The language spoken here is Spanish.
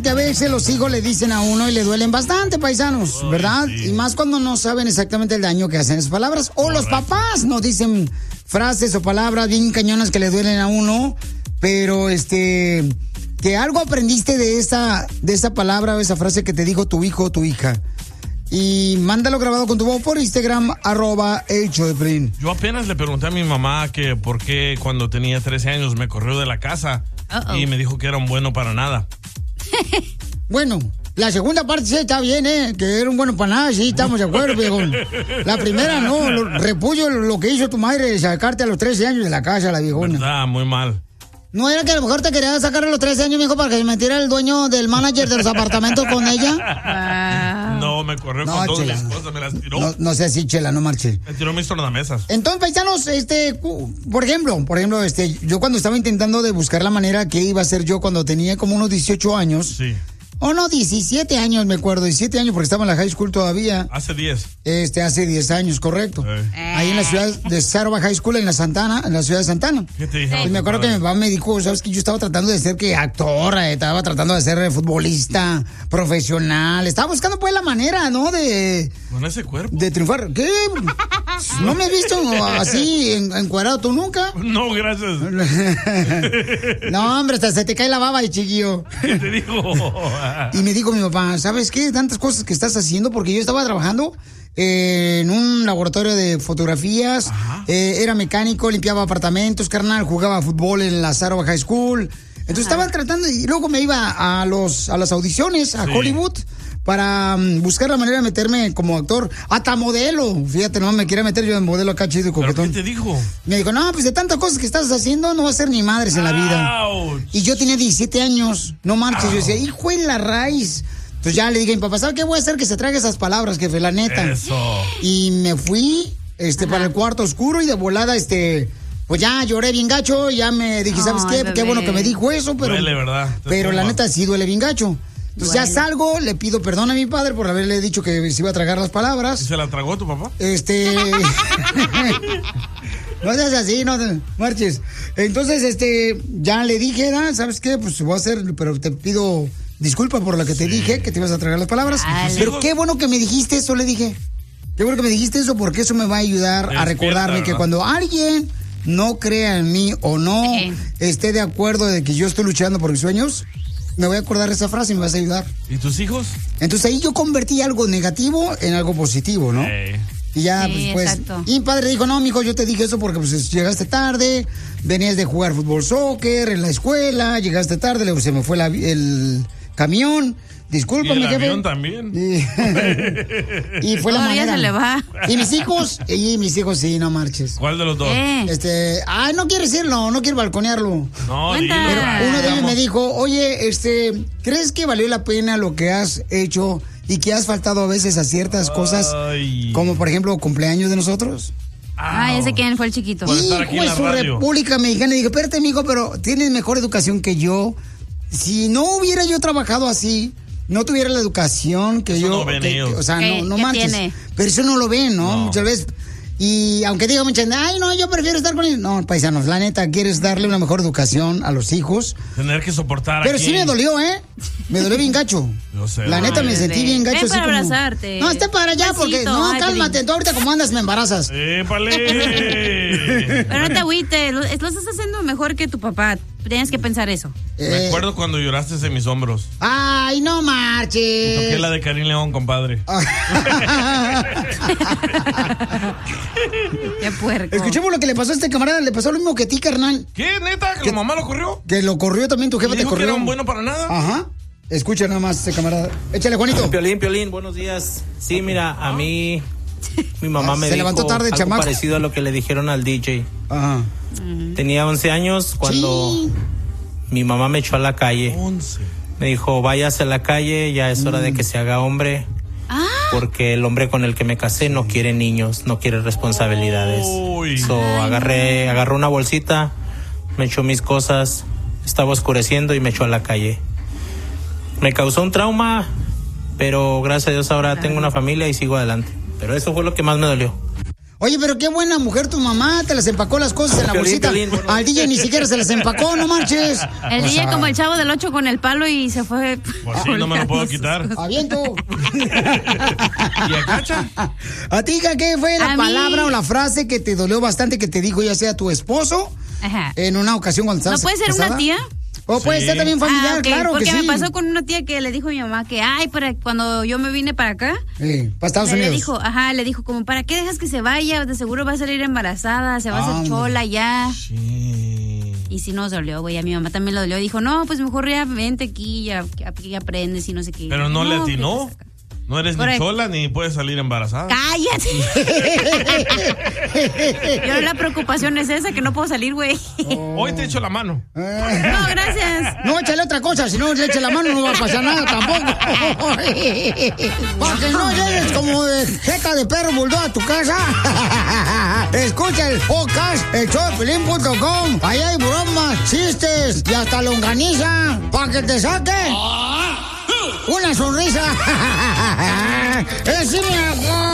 que a veces los hijos le dicen a uno y le duelen bastante, paisanos, ¿verdad? Sí. Y más cuando no saben exactamente el daño que hacen esas palabras. O los papás nos dicen frases o palabras bien cañonas que le duelen a uno, pero que algo aprendiste de esa palabra o esa frase que te dijo tu hijo o tu hija. Y mándalo grabado con tu voz por Instagram, @elshowdepiolín. Yo apenas le pregunté a mi mamá que por qué cuando tenía 13 años me corrió de la casa. Y me dijo que era un bueno para nada. Bueno, la segunda parte sí está bien, que era un bueno para nada, sí, estamos de acuerdo, viejo. La primera no, repullo lo que hizo tu madre de sacarte a los 13 años de la casa, la viejona. Verdad, muy mal. ¿No era que a lo mejor te quería sacar a los 13 años, mijo, para que se metiera el dueño del manager de los apartamentos con ella? No, me corrió con todas mis cosas, me las tiró. No sea así, Chela, no marche. Me tiró mis tornamesas. Entonces, paisanos, por ejemplo, yo cuando estaba intentando de buscar la manera que iba a ser yo cuando tenía como unos 18 años. Sí. Oh, no, 17 años, me acuerdo, 17 años porque estaba en la high school todavía. Hace 10. Hace 10 años, correcto. Ahí en la ciudad de Saroba High School, en la ciudad de Santana. ¿Qué te dijo? Y me acuerdo que mi papá me dijo, sabes que yo estaba tratando de ser actor, estaba tratando de ser futbolista profesional, estaba buscando pues la manera, ¿no? Con ese cuerpo. De triunfar. ¿Qué? ¿No me has visto así encuadrado tú nunca? No, gracias. No, hombre, hasta se te cae la baba, chiquillo. ¿Qué te dijo? Y me dijo mi papá, ¿sabes qué? Tantas cosas que estás haciendo, porque yo estaba trabajando en un laboratorio de fotografías, era mecánico, limpiaba apartamentos, carnal, jugaba fútbol en la Saroba High School. Entonces estaba tratando, y luego me iba a las audiciones, a Hollywood, para buscar la manera de meterme como actor, hasta modelo. Fíjate, no me quería meter yo en modelo acá chido y coquetón. ¿Pero qué te dijo? Me dijo, no, pues de tantas cosas que estás haciendo no va a ser ni madres en la vida. Ouch. Y yo tenía 17 años, no marches. Yo decía, hijo de la raíz. Entonces ya le dije a mi papá, ¿sabes qué voy a hacer? Que se trague esas palabras, jefe, la neta. Eso. Y me fui para el cuarto oscuro y de volada, pues ya lloré bien gacho, ya me dije, ¿sabes qué? Bebé. Qué bueno que me dijo eso, pero... Duele, ¿verdad? Pero la neta sí duele bien gacho. Entonces ya salgo, le pido perdón a mi padre por haberle dicho que se iba a tragar las palabras. ¿Y se la tragó tu papá? No seas así, no marches. Entonces, ya le dije, ¿sabes qué? Pues voy a hacer, pero te pido disculpa por lo que te dije, que te ibas a tragar las palabras. Pero qué bueno que me dijiste eso, le dije. Qué bueno que me dijiste eso, porque eso me va a ayudar a recordarme, ¿verdad? Que cuando alguien no crea en mí o no esté de acuerdo de que yo estoy luchando por mis sueños, me voy a acordar de esa frase y me vas a ayudar. ¿Y tus hijos? Entonces ahí yo convertí algo negativo en algo positivo, ¿no? Y ya, pues, y mi padre dijo, no, mijo, yo te dije eso porque pues llegaste tarde, venías de jugar fútbol, soccer en la escuela, llegaste tarde, se me fue el camión. Discúlpame, jefe. Y el jefe. avión también. Y fue la manera. Se le va. Y mis hijos sí, no marches. ¿Cuál de los dos? No quiero decirlo, no quiero balconearlo. No, dilo. Pero uno de ellos me dijo, oye, ¿crees que valió la pena lo que has hecho y que has faltado a veces a ciertas cosas, como por ejemplo cumpleaños de nosotros? Ya sé quién fue el chiquito. Hijo de su República Mexicana. Y dije, espérate, amigo, pero tienes mejor educación que yo. Si no hubiera yo trabajado así, no tuviera la educación que eso yo... no ven ellos. O sea, no manches. Pero eso no lo ven, ¿no? Muchas veces... Y aunque diga mucha gente, ay, no, yo prefiero estar con ellos. No, paisanos, la neta, quieres darle una mejor educación a los hijos. Tener que soportar Pero sí me dolió, Me dolió bien gacho. Yo sé. La neta me sentí bien gacho. Ven para abrazarte. No, está para allá porque... No, cálmate. Tú ahorita como andas me embarazas. ¡Épale! Pero no te agüites. Lo estás haciendo mejor que tu papá. Tienes que pensar eso. Me acuerdo cuando lloraste en mis hombros. Ay, no marches. Toqué la de Karim León, compadre. Qué puerco. Escuchemos lo que le pasó a este camarada. Le pasó lo mismo que a ti, carnal. ¿Qué, neta? ¿Que tu mamá lo corrió? Que lo corrió también, tu jefa te corrió. ¿Que era un bueno para nada? Ajá. Escucha nada más este camarada. Échale, Juanito. Piolín, buenos días. Sí, mira, a mí... Mi mamá me se dijo levantó tarde, algo chamaco. parecido a lo que le dijeron al DJ. Ajá. Tenía 11 años cuando mi mamá me echó a la calle. 11. Me dijo, váyase a la calle, ya es hora de que se haga hombre. Porque el hombre con el que me casé no quiere niños, no quiere responsabilidades. Agarró una bolsita, me echó mis cosas, estaba oscureciendo y me echó a la calle. Me causó un trauma, pero gracias a Dios ahora tengo una familia y sigo adelante. Pero eso fue lo que más me dolió. Oye, pero qué buena mujer tu mamá, te las empacó las cosas en la bolsita. Al DJ ni siquiera se las empacó, no manches. El DJ como el Chavo del 8 con el palo y se fue. Pues sí, no me lo puedo quitar. Aviento. ¿Y a Cacha? ¿A ti, qué fue la palabra o la frase que te dolió bastante que te dijo ya sea tu esposo? Ajá. En una ocasión cuando estabas ¿No puede ser casada? una tía? O puede ser también familiar, okay, claro que sí. Porque me pasó con una tía que le dijo a mi mamá que, para cuando yo me vine para acá. Para Estados Unidos. Le dijo como, ¿para qué dejas que se vaya? De seguro va a salir embarazada, se va a hacer chola ya. Sí. Y si nos dolió, güey, a mi mamá también le dolió. Dijo, no, pues mejor ya vente aquí, ya aprendes y no sé qué. Pero no le atinó. No eres ni chola ni puedes salir embarazada. ¡Cállate! Yo la preocupación es esa, que no puedo salir, güey. Hoy te echo la mano. No, gracias. No, échale otra cosa, si no le eche la mano no va a pasar nada tampoco. Para que no llegues como de jeta de perro bulldog a tu casa. Escucha el podcast, elshowdepiolín.com. Ahí hay bromas, chistes y hasta longaniza para que te saque una sonrisa. ¡Encima